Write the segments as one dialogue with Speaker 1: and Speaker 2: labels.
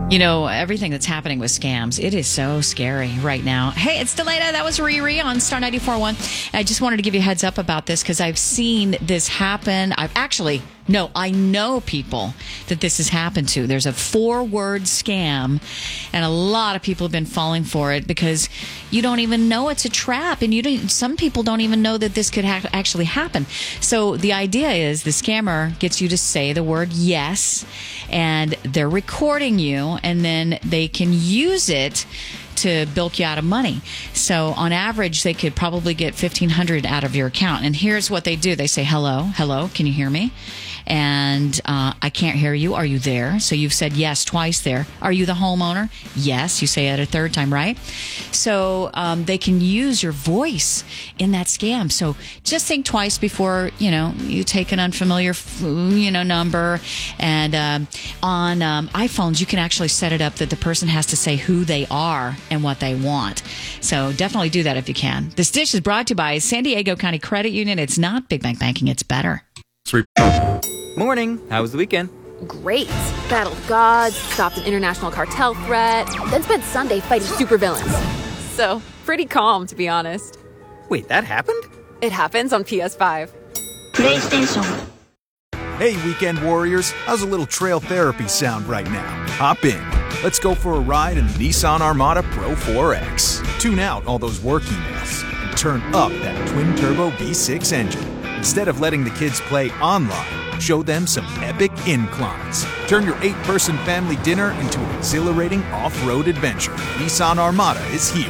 Speaker 1: You know, everything that's happening with scams, it is so scary right now. Hey, it's Delana. That was Riri on Star 94.1. I just wanted to give you a heads up about this because I've seen this happen. I know people that this has happened to. There's a 4-word scam, and a lot of people have been falling for it because you don't even know it's a trap, and some people don't even know that this could actually happen. So the idea is the scammer gets you to say the word yes, and they're recording you, and then they can use it to bilk you out of money. So on average, they could probably get $1,500 out of your account. And here's what they do. They say, hello, can you hear me? And I can't hear you. Are you there? So you've said yes twice there. Are you the homeowner? Yes. You say it a third time, right? So they can use your voice in that scam. So just think twice before, you take an unfamiliar, number. And on iPhones, you can actually set it up that the person has to say who they are and what they want. So definitely do that if you can. This dish is brought to you by San Diego County Credit Union. It's not Big Bank Banking. It's better.
Speaker 2: Morning. How was the weekend?
Speaker 3: Great. Battled gods, stopped an international cartel threat, then spent Sunday fighting supervillains. So, pretty calm, to be honest.
Speaker 2: Wait, that happened?
Speaker 3: It happens on PS5.
Speaker 4: PlayStation.
Speaker 5: Hey, weekend warriors. How's a little trail therapy sound right now? Hop in. Let's go for a ride in the Nissan Armada Pro 4X. Tune out all those work emails and turn up that twin-turbo V6 engine. Instead of letting the kids play online, show them some epic inclines. Turn your 8-person family dinner into an exhilarating off-road adventure. Nissan Armada is here.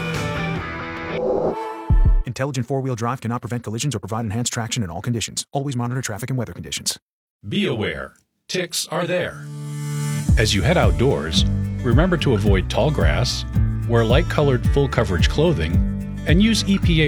Speaker 5: Intelligent four-wheel drive cannot prevent collisions or provide enhanced traction in all conditions. Always monitor traffic and weather conditions.
Speaker 6: Be aware, ticks are there. As you head outdoors, remember to avoid tall grass, wear light-colored full-coverage clothing, and use EPA